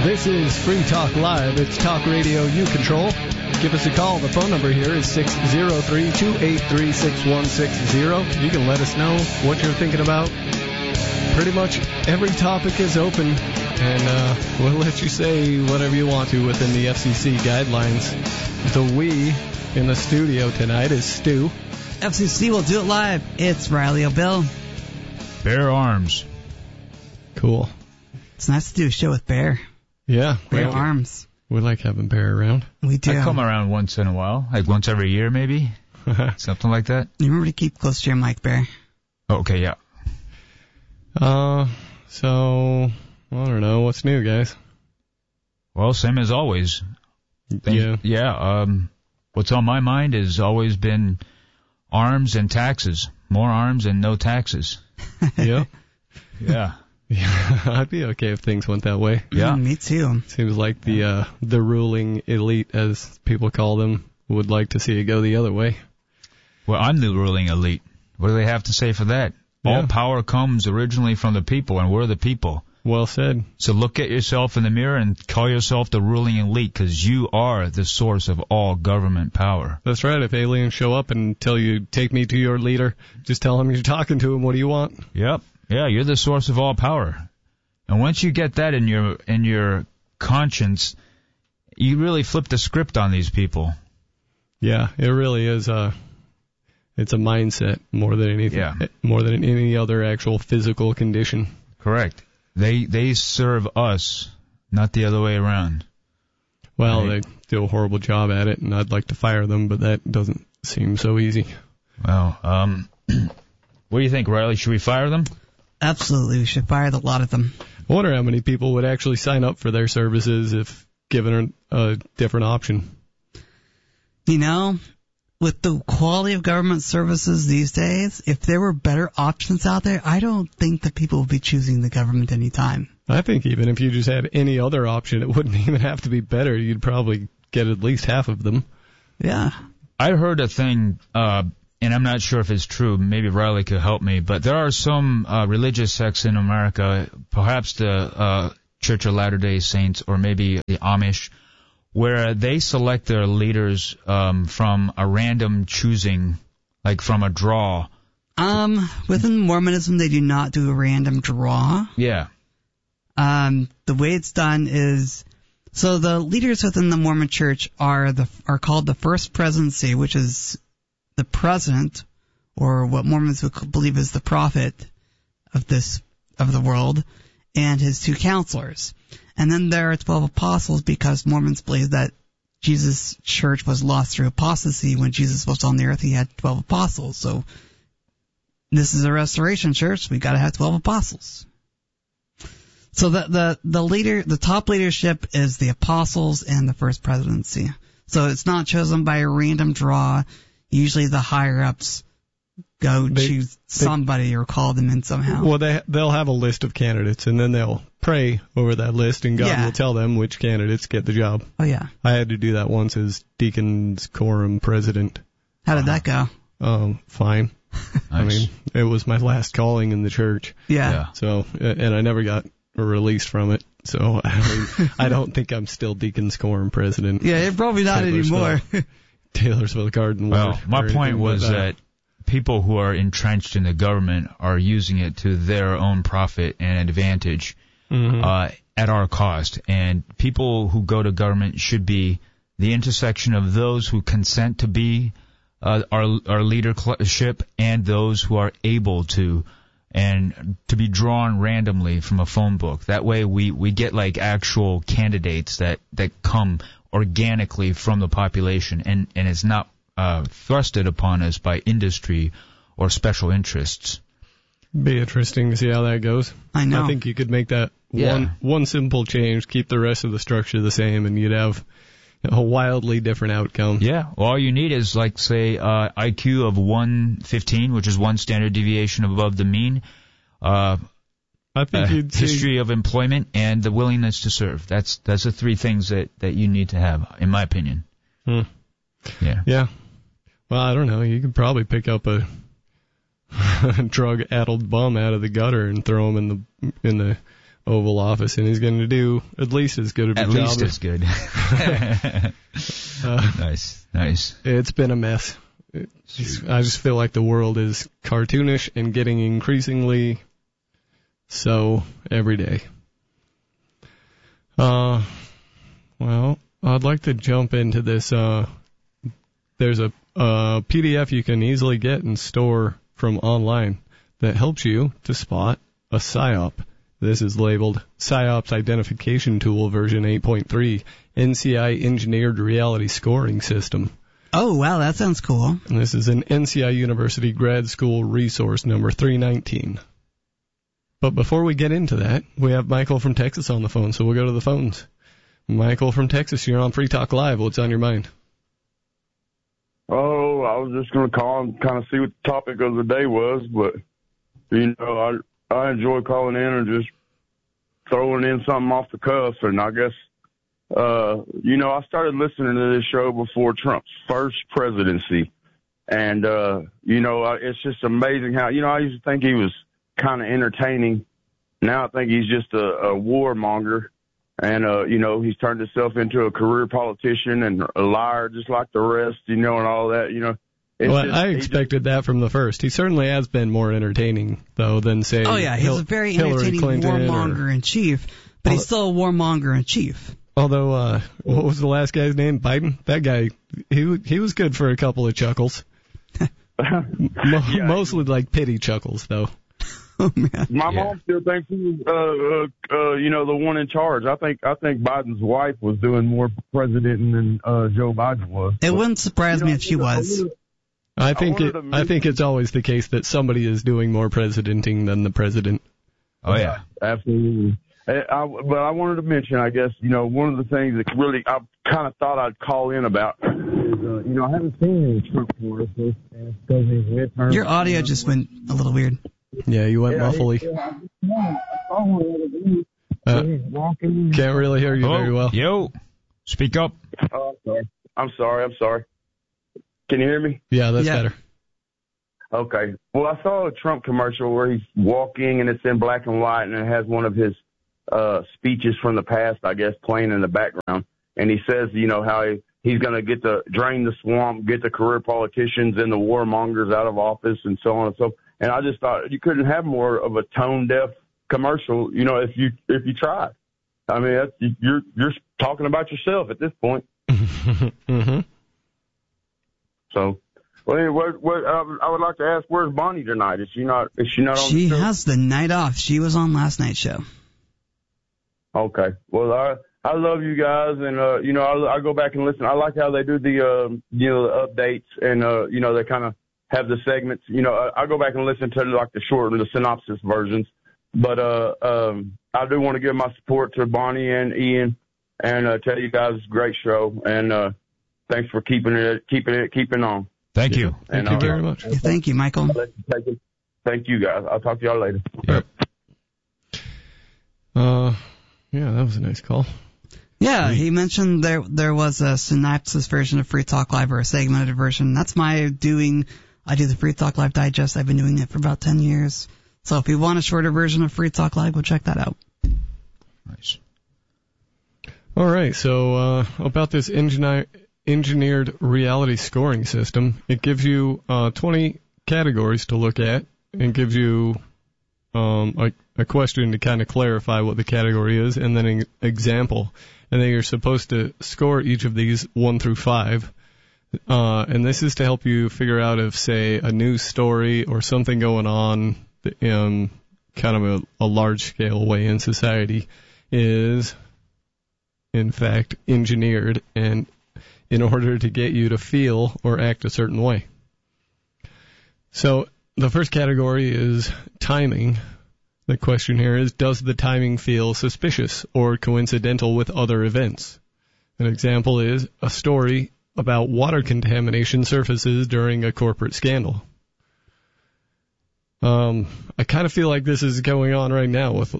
This is Free Talk Live. It's talk radio you control. Give us a call. The phone number here is 603-283-6160. You can let us know what you're thinking about. Pretty much every topic is open, and we'll let you say whatever you want to within the FCC guidelines. The we in the studio tonight is Stu. FCC will do it live. It's Riley O'Bill. Bear Arms. Cool. It's nice to do a show with Bear. Yeah. Bear Arms. We like having Bear around. We do. I come around once in a while, like once every year maybe. Something like that. You remember to keep close to your mic, Bear. Okay, yeah. So, I don't know. What's new, guys? Well, same as always. Yeah. What's on my mind has always been arms and taxes. More arms and no taxes. Yeah. Yeah. I'd be okay if things went that way. Yeah. Me too. Seems like the ruling elite, as people call them, would like to see it go the other way. Well, I'm the ruling elite. What do they have to say for that? Yeah. All power comes originally from the people, and we're the people. Well said. So look at yourself in the mirror and call yourself the ruling elite, because you are the source of all government power. That's right. If aliens show up and tell you, take me to your leader, just tell them you're talking to him. What do you want? Yep. Yeah, you're the source of all power. And once you get that in your conscience, you really flip the script on these people. Yeah, it really is it's a mindset more than anything. Yeah. More than any other actual physical condition. Correct. They serve us, not the other way around. Well, right. They do a horrible job at it, and I'd like to fire them, but that doesn't seem so easy. Well, what do you think, Riley? Should we fire them? Absolutely. We should fire the lot of them. I wonder how many people would actually sign up for their services if given a different option. You know, with the quality of government services these days, if there were better options out there, I don't think that people would be choosing the government anytime. I think even if you just had any other option, it wouldn't even have to be better. You'd probably get at least half of them. Yeah. I heard a thing, and I'm not sure if it's true. Maybe Riley could help me. But there are some religious sects in America, perhaps the Church of Latter-day Saints or maybe the Amish, where they select their leaders from a random choosing, like from a draw. Within Mormonism, they do not do a random draw. Yeah. The way it's done is, so the leaders within the Mormon Church are called the First Presidency, which is the president, or what Mormons would believe is the prophet of the world, and his two counselors. And then there are 12 apostles, because Mormons believe that Jesus' church was lost through apostasy. When Jesus was on the earth, he had 12 apostles. So this is a restoration church. We got to have 12 apostles. So the top leadership is the apostles and the First Presidency. So it's not chosen by a random draw. Usually the higher ups choose somebody or call them in somehow. Well, they'll have a list of candidates, and then they'll pray over that list, and God will tell them which candidates get the job. Oh, yeah. I had to do that once as Deacons Quorum president. How did that go? Fine. Nice. I mean, it was my last calling in the church. Yeah. So, and I never got released from it. So, I mean, I don't think I'm still Deacons Quorum president. Yeah, you're probably not anymore. Taylorsville Garden. Well, my point was that people who are entrenched in the government are using it to their own profit and advantage at our cost. And people who go to government should be the intersection of those who consent to be our leadership and those who are able to, and to be drawn randomly from a phone book. That way we get like actual candidates that come organically from the population, and it's not thrusted upon us by industry or special interests. Be interesting to see how that goes. I know. I think you could make that one simple change, keep the rest of the structure the same, and you'd have a wildly different outcome. Yeah. Well, all you need is, like, say, IQ of 115, which is one standard deviation above the mean. I think you'd history of employment and the willingness to serve. That's the three things that you need to have, in my opinion. Yeah. Yeah. Well, I don't know. You could probably pick up a drug-addled bum out of the gutter and throw him in the Oval Office, and he's going to do at least as good of a job. At least as good. Nice. It's been a mess. I just feel like the world is cartoonish and getting increasingly so every day. Well, I'd like to jump into this. There's a PDF you can easily get and store from online that helps you to spot a PSYOP. This is labeled PSYOPS Identification Tool version 8.3, NCI Engineered Reality Scoring System. Oh, wow, that sounds cool. And this is an NCI University Grad School Resource number 319. But before we get into that, we have Michael from Texas on the phone, so we'll go to the phones. Michael from Texas, you're on Free Talk Live. What's on your mind? Oh, I was just going to call and kind of see what the topic of the day was, but, I enjoy calling in and just throwing in something off the cuff, and I guess, I started listening to this show before Trump's first presidency, and, it's just amazing how, I used to think he was kind of entertaining. Now I think he's just a warmonger, and, he's turned himself into a career politician and a liar just like the rest, and all that, I expected that from the first. He certainly has been more entertaining, though, than, say, oh, yeah, he's a very entertaining warmonger-in-chief, but he's still a warmonger-in-chief. Although, what was the last guy's name? Biden? That guy, he was good for a couple of chuckles. Mostly like pity chuckles, though. Oh, man. My mom still thinks he was, the one in charge. I think Biden's wife was doing more president than Joe Biden was. It wouldn't surprise me if she was. I think it's always the case that somebody is doing more presidenting than the president. Oh, yeah. Absolutely. But I wanted to mention, I guess, one of the things that really I kind of thought I'd call in about is, I haven't seen any Trump commercials because his midterm. Your audio just went a little weird. Yeah, you went muffly. Can't really hear you very well. Yo, speak up. Oh, I'm sorry. Can you hear me? Yeah, that's better. Okay. Well, I saw a Trump commercial where he's walking and it's in black and white and it has one of his speeches from the past, I guess, playing in the background. And he says, how he's going to drain the swamp, get the career politicians and the warmongers out of office and so on and so. And I just thought you couldn't have more of a tone-deaf commercial, if you tried. I mean, you're talking about yourself at this point. Mm-hmm. So, well, I would like to ask, where's Bonnie tonight? Is she not on the show? She has the night off. She was on last night's show. Okay. Well, I love you guys, and I go back and listen. I like how they do the the updates, and they kind of have the segments. I go back and listen to like the short and the synopsis versions. But I do want to give my support to Bonnie and Ian, and tell you guys it's a great show, and thanks for keeping on. Thank you. Thank you very much. Thank you, Michael. Thank you, guys. I'll talk to y'all later. Yep. Yeah, that was a nice call. Yeah, he mentioned there was a synopsis version of Free Talk Live or a segmented version. That's my doing. I do the Free Talk Live Digest. I've been doing it for about 10 years. So if you want a shorter version of Free Talk Live, go check that out. Nice. All right, so about this engineered reality scoring system, it gives you 20 categories to look at and gives you a question to kind of clarify what the category is, and then an example. And then you're supposed to score each of these 1 through 5. And this is to help you figure out if, say, a news story or something going on in kind of a large-scale way in society is, in fact, engineered and in order to get you to feel or act a certain way. So the first category is timing. The question here is, does the timing feel suspicious or coincidental with other events? An example is a story about water contamination surfaces during a corporate scandal. I kind of feel like this is going on right now with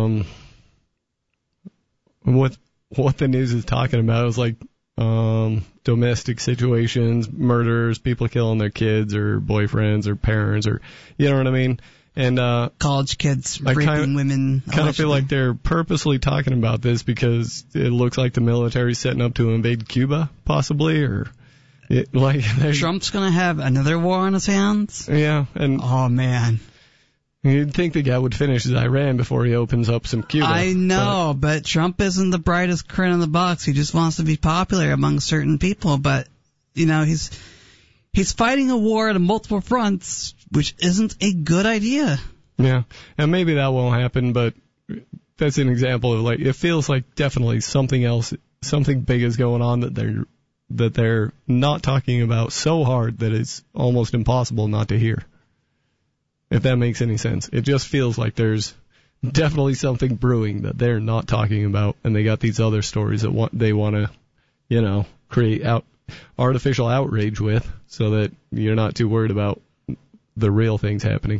what the news is talking about is like domestic situations, murders, people killing their kids or boyfriends or parents, or you know what I mean? And college kids raping women. Kind of feel like they're purposely talking about this because it looks like the military's setting up to invade Cuba, possibly, or Trump's gonna have another war on his hands. Yeah, and oh man, you'd think the guy would finish his Iran before he opens up some Cuba. I know, but Trump isn't the brightest crayon in the box. He just wants to be popular among certain people, but he's fighting a war on multiple fronts, which isn't a good idea. Yeah, and maybe that won't happen, but that's an example of it feels like definitely something big is going on that they're not talking about so hard that it's almost impossible not to hear. If that makes any sense. It just feels like there's definitely something brewing that they're not talking about, and they got these other stories that they want to, create artificial outrage with, so that you're not too worried about the real things happening.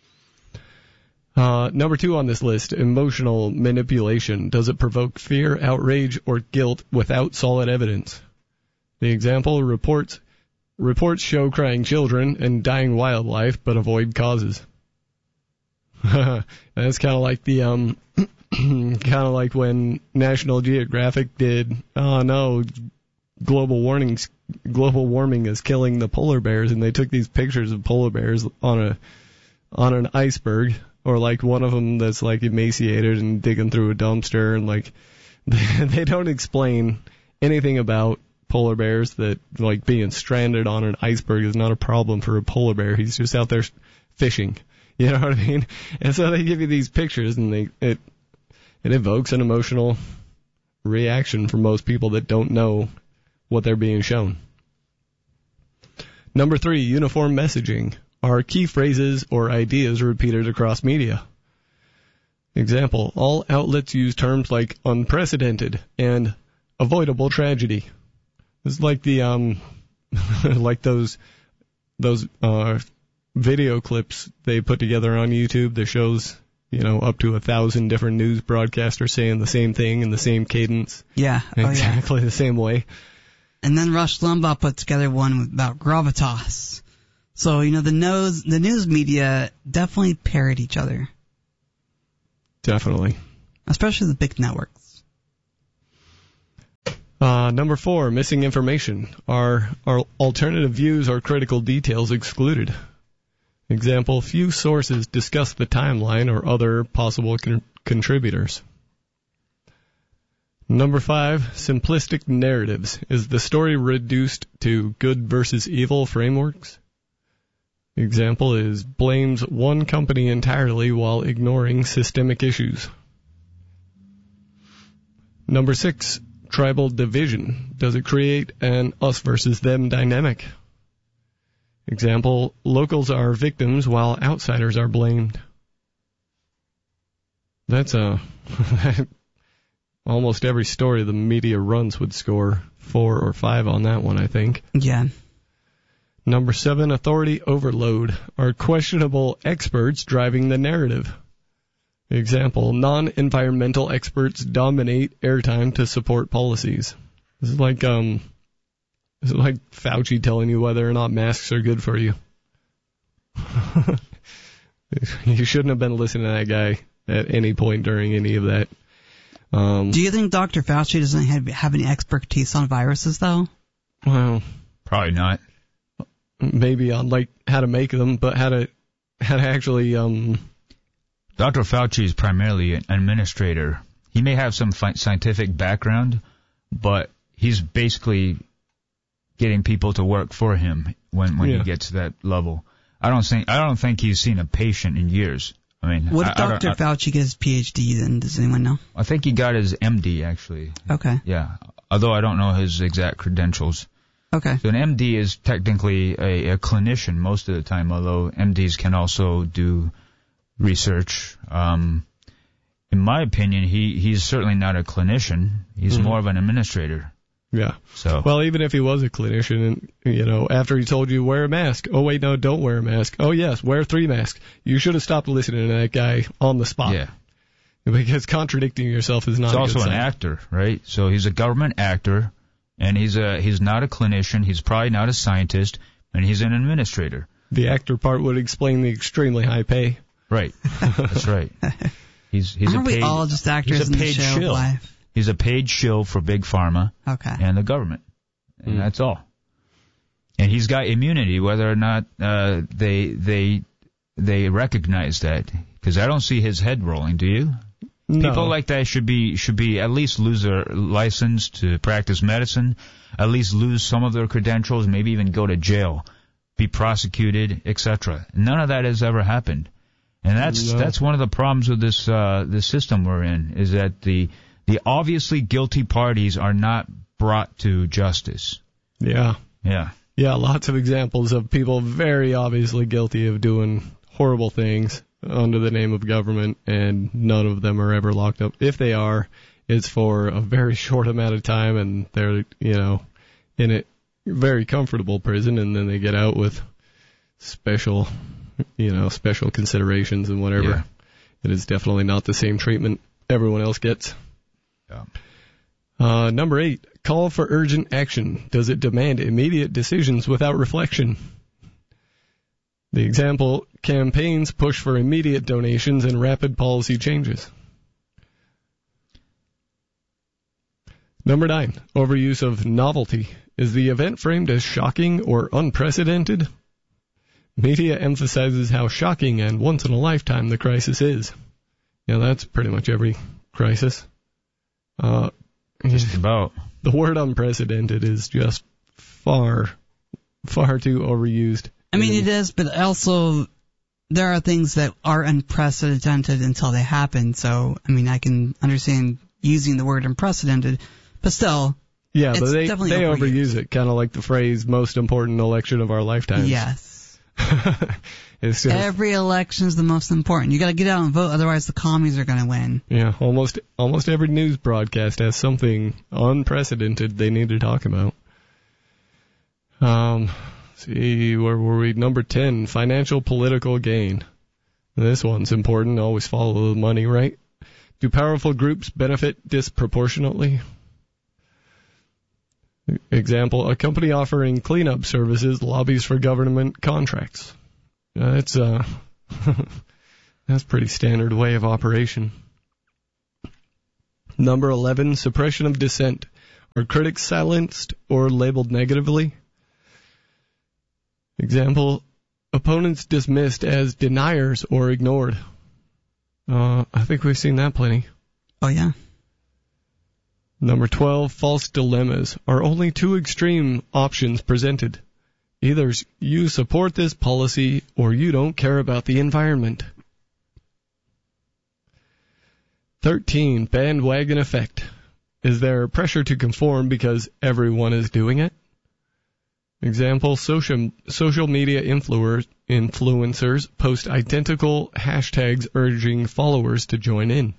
Number 2 on this list, emotional manipulation. Does it provoke fear, outrage, or guilt without solid evidence? The example, reports show crying children and dying wildlife, but avoid causes. That's kind of like the kind of like when National Geographic did, oh no, global warming is killing the polar bears, and they took these pictures of polar bears on an iceberg, or like one of them that's like emaciated and digging through a dumpster, and like they don't explain anything about polar bears, that like being stranded on an iceberg is not a problem for a polar bear. He's just out there fishing. You know what I mean? And so they give you these pictures, and it evokes an emotional reaction for most people that don't know what they're being shown. Number 3, uniform messaging. Are key phrases or ideas repeated across media? Example, all outlets use terms like unprecedented and avoidable tragedy. It's like the like those video clips they put together on YouTube that shows, up to 1,000 different news broadcasters saying the same thing in the same cadence. Yeah. Exactly the same way. And then Rush Limbaugh put together one about gravitas. So, the news media definitely parrot each other. Definitely. Especially the big networks. Number 4, missing information. Are alternative views or critical details excluded? Example, few sources discuss the timeline or other possible contributors. Number 5, simplistic narratives. Is the story reduced to good versus evil frameworks? Example is blames one company entirely while ignoring systemic issues. Number 6, tribal division. Does it create an us versus them dynamic? Example, locals are victims while outsiders are blamed. That's almost every story the media runs would score 4 or 5 on that one, I think. Yeah. Number 7, authority overload. Are questionable experts driving the narrative? Example, non-environmental experts dominate airtime to support policies. This is like Fauci telling you whether or not masks are good for you. You shouldn't have been listening to that guy at any point during any of that. Do you think Dr. Fauci doesn't have any expertise on viruses, though? Well, probably not. Maybe on how to make them, but how to actually. Dr. Fauci is primarily an administrator. He may have some scientific background, but he's basically getting people to work for him when he gets to that level. I don't think he's seen a patient in years. I mean, what did Dr. Fauci get his PhD then? Does anyone know? I think he got his MD actually. Okay. Yeah, although I don't know his exact credentials. Okay. So an MD is technically a clinician most of the time, although MDs can also do research. In my opinion, he's certainly not a clinician. He's more of an administrator. Yeah. So. Well, even if he was a clinician, and, after he told you wear a mask, oh wait, no, don't wear a mask. Oh yes, wear 3 masks. You should have stopped listening to that guy on the spot. Yeah. Because contradicting yourself is not. He's a good also sign. an actor, right? So he's a government actor. And he's not a clinician, he's probably not a scientist, and he's an administrator. The actor part would explain the extremely high pay. Right. That's right. He's Aren't a paid, we all just actors in the show of life? He's a paid shill for Big Pharma and the government. And that's all. And he's got immunity whether or not they recognize that. Because I don't see his head rolling, do you? No. People like that should be at least lose their license to practice medicine, at least lose some of their credentials, maybe even go to jail, be prosecuted, etc. None of that has ever happened, and that's one of the problems with this system we're in, is that the obviously guilty parties are not brought to justice. Yeah. Lots of examples of people very obviously guilty of doing horrible things under the name of government, and none of them are ever locked up. If they are, it's for a very short amount of time, and they're, in a very comfortable prison, and then they get out with special considerations and whatever. Yeah. It is definitely not the same treatment everyone else gets. Yeah. Number 8, call for urgent action. Does it demand immediate decisions without reflection? The example, campaigns push for immediate donations and rapid policy changes. Number 9, overuse of novelty. Is the event framed as shocking or unprecedented? Media emphasizes how shocking and once-in-a-lifetime the crisis is. That's pretty much every crisis. Just about. The word unprecedented is just far too overused. I mean, it is, but also there are things that are unprecedented until they happen. So, I mean, I can understand using the word unprecedented, but still, yeah, but they overuse it, kind of like the phrase "most important election of our lifetime." Yes. It's just, every election is the most important. You got to get out and vote, otherwise the commies are going to win. Yeah, almost every news broadcast has something unprecedented they need to talk about. See, where were we? Number 10, financial political gain. This one's important. Always follow the money, right? Do powerful groups benefit disproportionately? Example, a company offering cleanup services lobbies for government contracts. That's pretty standard way of operation. Number 11, suppression of dissent. Are critics silenced or labeled negatively? Example, opponents dismissed as deniers or ignored. I think we've seen that plenty. Oh, yeah. Number 12, false dilemmas. Are only two extreme options presented. Either you support this policy or you don't care about the environment. 13, bandwagon effect. Is there pressure to conform because everyone is doing it? Example, social media influencers post identical hashtags urging followers to join in.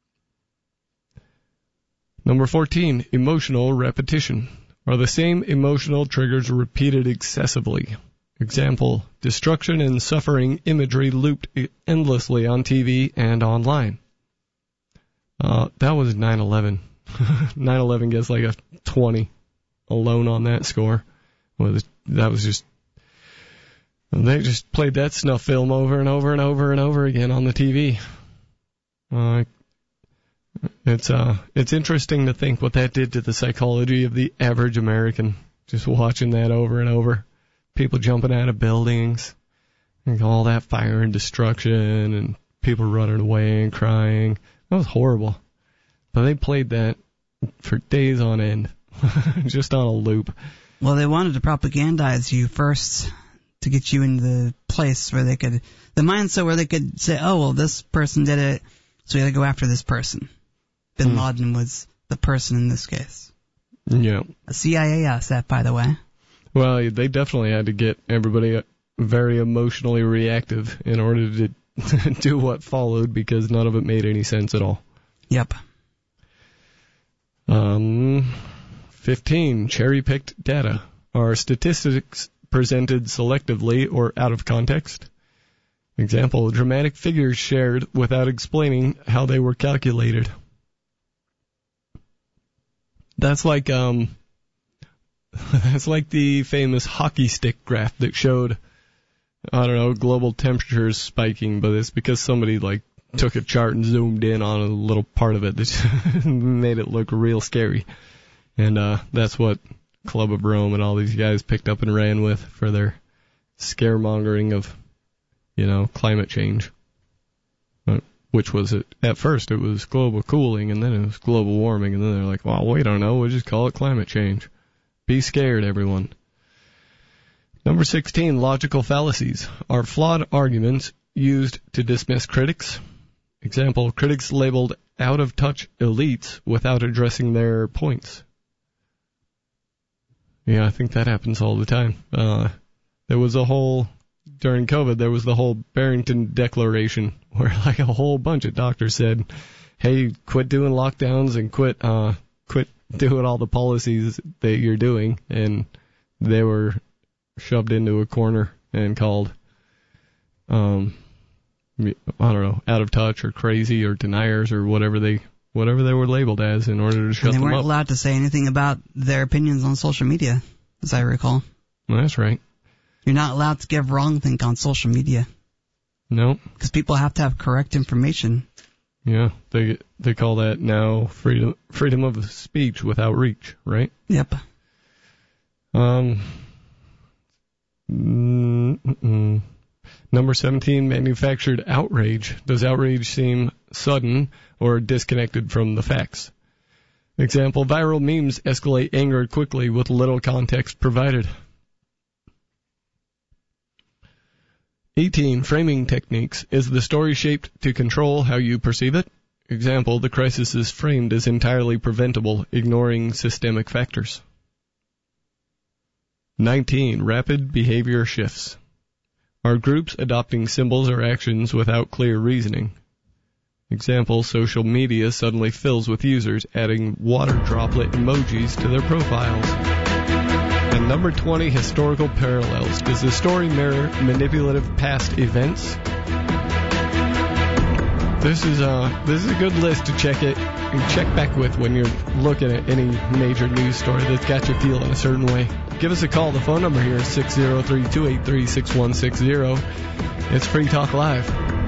Number 14, emotional repetition. Are the same emotional triggers repeated excessively? Example, destruction and suffering imagery looped endlessly on TV and online. That was 9/11. 9/11 gets like a 20 alone on that score. That was just, they just played that snuff film over and over and over and over again on the TV. It's interesting to think what that did to the psychology of the average American, just watching that over and over. People jumping out of buildings, and all that fire and destruction, and people running away and crying. That was horrible. But they played that for days on end, just on a loop. Well, they wanted to propagandize you first to get you into the place where they could, the mindset where they could say, oh, well, this person did it, so we got to go after this person. Bin Laden was the person in this case. Yeah. A CIA asset, by the way. Well, they definitely had to get everybody very emotionally reactive in order to do what followed, because none of it made any sense at all. Yep. 15, cherry-picked data. Are statistics presented selectively or out of context? Example, dramatic figures shared without explaining how they were calculated. That's like the famous hockey stick graph that showed I don't know, global temperatures spiking, but it's because somebody, like, took a chart and zoomed in on a little part of it that made it look real scary. And that's what Club of Rome and all these guys picked up and ran with for their scaremongering of, climate change. Which was, at first it was global cooling, and then it was global warming, and then they're like, well, we don't know, we'll just call it climate change. Be scared, everyone. Number 16, logical fallacies are flawed arguments used to dismiss critics. Example, critics labeled out-of-touch elites without addressing their points. Yeah, I think that happens all the time. During COVID, there was the whole Barrington Declaration where like a whole bunch of doctors said, hey, quit doing lockdowns and quit doing all the policies that you're doing. And they were shoved into a corner and called, I don't know, out of touch or crazy or deniers or whatever they were labeled as in order to shut them up. And they weren't allowed to say anything about their opinions on social media, as I recall. Well, that's right. You're not allowed to give wrong think on social media. No. Because people have to have correct information. Yeah, they call that now freedom of speech without reach, right? Yep. Number 17, manufactured outrage. Does outrage seem sudden or disconnected from the facts? Example, viral memes escalate anger quickly with little context provided. 18, framing techniques. Is the story shaped to control how you perceive it? Example, the crisis is framed as entirely preventable, ignoring systemic factors. 19, rapid behavior shifts. Are groups adopting symbols or actions without clear reasoning? Example, social media suddenly fills with users adding water droplet emojis to their profiles. And number 20, historical parallels. Does the story mirror manipulative past events? This is a good list to check back with when you're looking at any major news story that's got you feeling a certain way. Give us a call. The phone number here is 603-283-6160. It's Free Talk Live.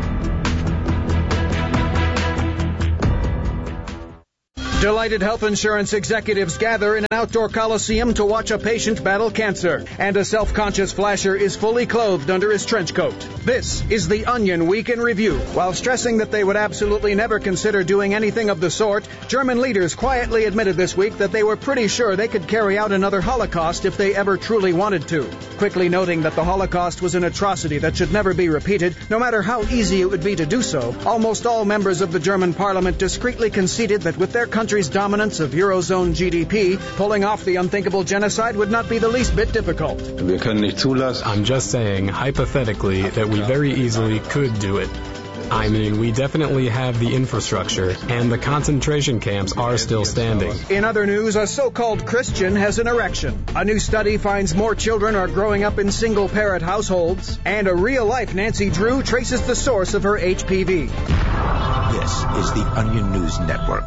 Delighted health insurance executives gather in an outdoor coliseum to watch a patient battle cancer. And a self-conscious flasher is fully clothed under his trench coat. This is the Onion Week in Review. While stressing that they would absolutely never consider doing anything of the sort, German leaders quietly admitted this week that they were pretty sure they could carry out another Holocaust if they ever truly wanted to. Quickly noting that the Holocaust was an atrocity that should never be repeated, no matter how easy it would be to do so, almost all members of the German parliament discreetly conceded that with their country's dominance of Eurozone GDP, pulling off the unthinkable genocide would not be the least bit difficult. I'm just saying, hypothetically, that we very easily could do it. I mean, we definitely have the infrastructure, and the concentration camps are still standing. In other news, a so-called Christian has an erection. A new study finds more children are growing up in single-parent households, and a real-life Nancy Drew traces the source of her HPV. This is the Onion News Network.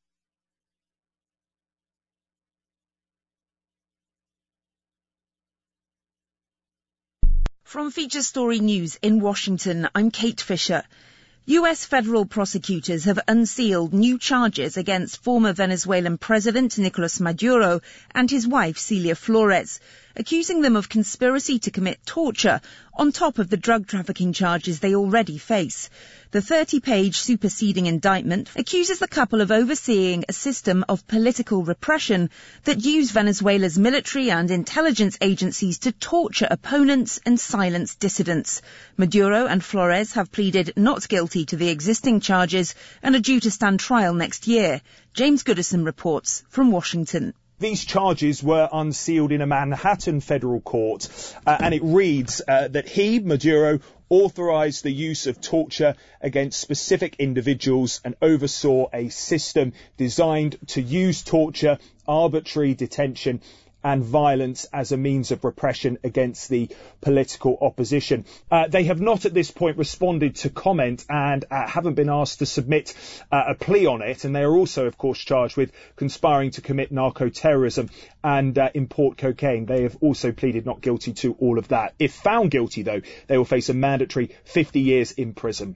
From Feature Story News in Washington, I'm Kate Fisher. U.S. federal prosecutors have unsealed new charges against former Venezuelan President Nicolas Maduro and his wife Celia Flores, accusing them of conspiracy to commit torture on top of the drug trafficking charges they already face. The 30-page superseding indictment accuses the couple of overseeing a system of political repression that used Venezuela's military and intelligence agencies to torture opponents and silence dissidents. Maduro and Flores have pleaded not guilty to the existing charges and are due to stand trial next year. James Goodison reports from Washington. These charges were unsealed in a Manhattan federal court, and it reads that he, Maduro, authorized the use of torture against specific individuals and oversaw a system designed to use torture, arbitrary detention, and violence as a means of repression against the political opposition. They have not at this point responded to comment and haven't been asked to submit a plea on it. And they are also, of course, charged with conspiring to commit narco-terrorism and import cocaine. They have also pleaded not guilty to all of that. If found guilty, though, they will face a mandatory 50 years in prison.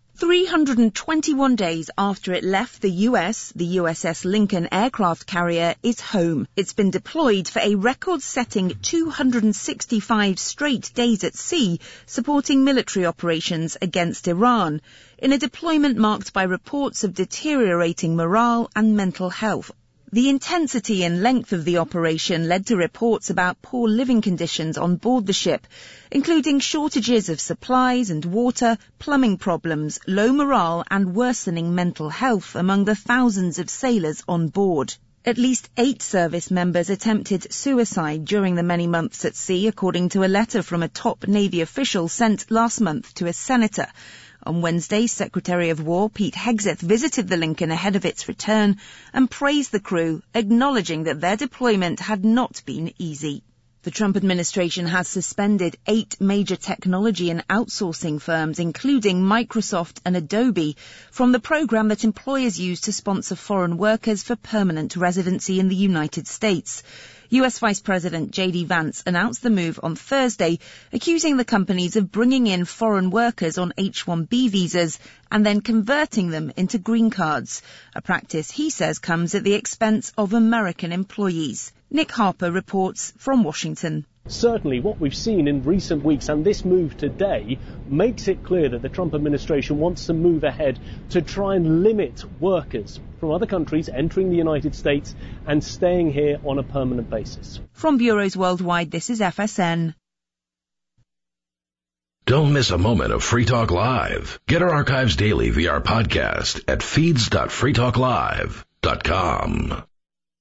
321 days after it left the US, the USS Lincoln aircraft carrier is home. It's been deployed for a record-setting 265 straight days at sea, supporting military operations against Iran, in a deployment marked by reports of deteriorating morale and mental health. The intensity and length of the operation led to reports about poor living conditions on board the ship, including shortages of supplies and water, plumbing problems, low morale and worsening mental health among the thousands of sailors on board. At least 8 service members attempted suicide during the many months at sea, according to a letter from a top Navy official sent last month to a senator. On Wednesday, Secretary of War Pete Hegseth visited the Lincoln ahead of its return and praised the crew, acknowledging that their deployment had not been easy. The Trump administration has suspended 8 major technology and outsourcing firms, including Microsoft and Adobe, from the program that employers use to sponsor foreign workers for permanent residency in the United States. US Vice President J.D. Vance announced the move on Thursday, accusing the companies of bringing in foreign workers on H-1B visas and then converting them into green cards, a practice he says comes at the expense of American employees. Nick Harper reports from Washington. Certainly what we've seen in recent weeks and this move today makes it clear that the Trump administration wants to move ahead to try and limit workers from other countries entering the United States and staying here on a permanent basis. From bureaus worldwide, this is FSN. Don't miss a moment of Free Talk Live. Get our archives daily via our podcast at feeds.freetalklive.com.